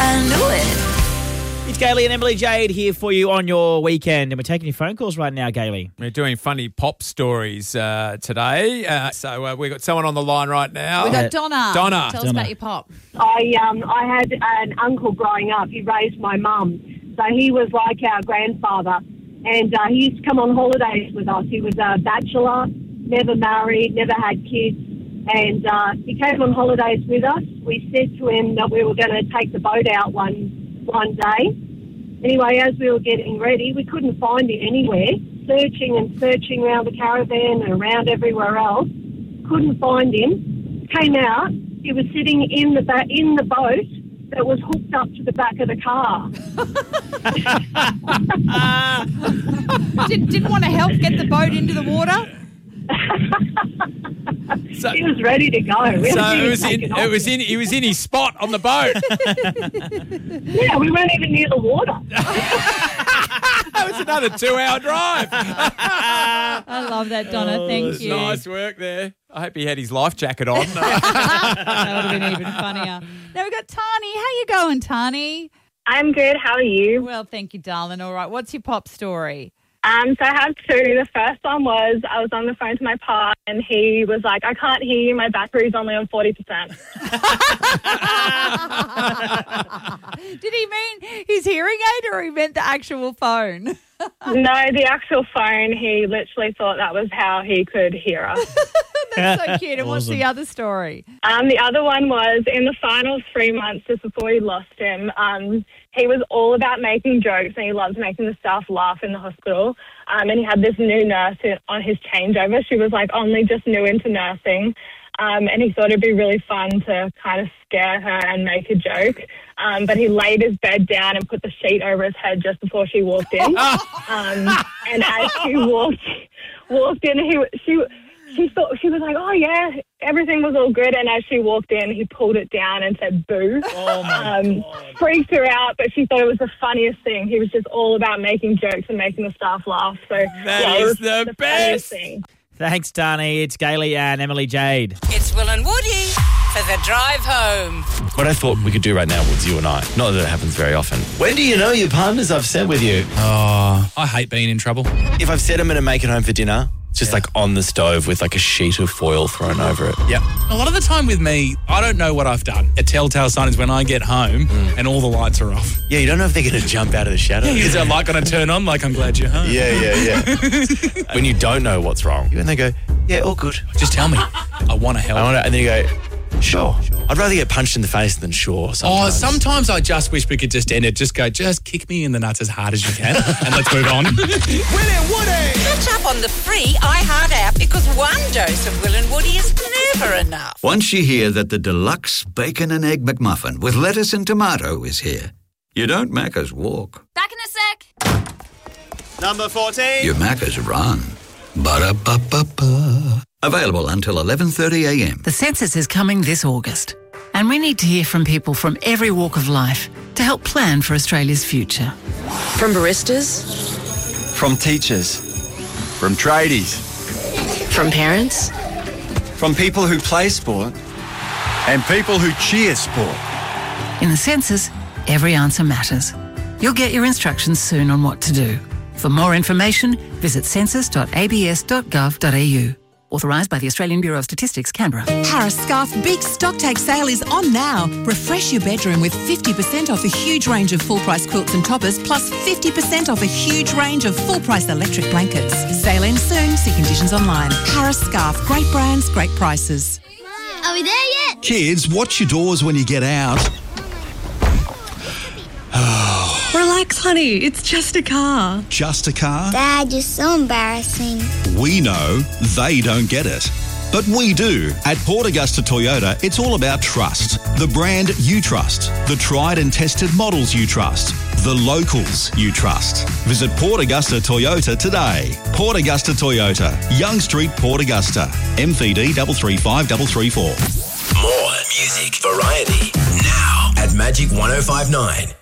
I knew it. It's Gailey and Emily Jade here for you on your weekend, and we're taking your phone calls right now, Gailey. We're doing funny pop stories today. So we've got someone on the line right now. We've got Donna. Donna. Tell us about your pop. I had an uncle growing up. He raised my mum. So he was like our grandfather. And he used to come on holidays with us. He was a bachelor, never married, never had kids. And he came on holidays with us. We said to him that we were going to take the boat out one day. Anyway, as we were getting ready, we couldn't find him anywhere. Searching around the caravan and around everywhere else. Couldn't find him. Came out. He was sitting in the boat that was hooked up to the back of the car. Didn't want to help get the boat into the water? So, he was ready to go. He was in his spot on the boat. Yeah, we weren't even near the water. That was another 2-hour drive. I love that, Donna. Thank you. Nice work there. I hope he had his life jacket on. That would have been even funnier. Now we've got Tani. How you going, Tani? I'm good. How are you? Well, thank you, darling. All right. What's your pop story? So I have two. The first one was I was on the phone to my pa and he was like, I can't hear you. My battery's only on 40%. Did he mean his hearing aid or he meant the actual phone? No, the actual phone. He literally thought that was how he could hear us. That's so cute. And what's the other story? The other one was in the final 3 months just before we lost him, he was all about making jokes and he loved making the staff laugh in the hospital. And he had this new nurse on his changeover. She was like only just new into nursing. And he thought it'd be really fun to kind of scare her and make a joke. But he laid his bed down and put the sheet over his head just before she walked in. And as she walked in, she thought, she was like, oh, yeah, everything was all good. And as she walked in, he pulled it down and said, boo. Oh, my God. Freaked her out, but she thought it was the funniest thing. He was just all about making jokes and making the staff laugh. So that is the best thing. Thanks, Tani. It's Gailey and Emily Jade. It's Will and Woody for the drive home. What I thought we could do right now was you and I. Not that it happens very often. When do you know your partners upset with you? Oh, I hate being in trouble. If I've said I'm going to make it home for dinner, it's just like on the stove with like a sheet of foil thrown over it. Yep. A lot of the time with me, I don't know what I've done. A telltale sign is when I get home and all the lights are off. Yeah, you don't know if they're going to jump out of the shadow. Yeah, is that light going to turn on like I'm glad you're home? Yeah. When you don't know what's wrong, and they go, yeah, all good. Just tell me. I want to help. And then you go, sure. I'd rather get punched in the face than sure. Sometimes I just wish we could just end it. Just kick me in the nuts as hard as you can and let's move on. Will and Woody! Catch up on the free iHeart app because one dose of Will and Woody is never enough. Once you hear that the deluxe bacon and egg McMuffin with lettuce and tomato is here, you don't Macca's walk. Back in a sec. Number 14. You Macca's run. Ba-da-ba-ba-ba. Available until 11:30 a.m. The census is coming this August, and we need to hear from people from every walk of life to help plan for Australia's future. From baristas, from teachers, from tradies, from parents, from people who play sport, and people who cheer sport. In the census, every answer matters. You'll get your instructions soon on what to do. For more information, visit census.abs.gov.au. Authorised by the Australian Bureau of Statistics, Canberra. Harris Scarf Big Stocktake Sale is on now. Refresh your bedroom with 50% off a huge range of full-price quilts and toppers, plus 50% off a huge range of full-price electric blankets. Sale ends soon. See conditions online. Harris Scarf. Great brands, great prices. Are we there yet? Kids, watch your doors when you get out. Relax, honey. It's just a car. Just a car? Dad, you're so embarrassing. We know they don't get it. But we do. At Port Augusta Toyota, it's all about trust. The brand you trust. The tried and tested models you trust. The locals you trust. Visit Port Augusta Toyota today. Port Augusta Toyota. Young Street, Port Augusta. MVD 335334. More music variety now at Magic 105.9.